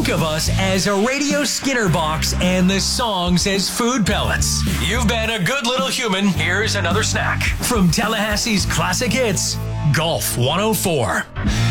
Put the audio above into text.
Think of us as a radio Skinner box and the songs as food pellets. You've been a good little human. Here's another snack. From Tallahassee's classic hits, Golf 104.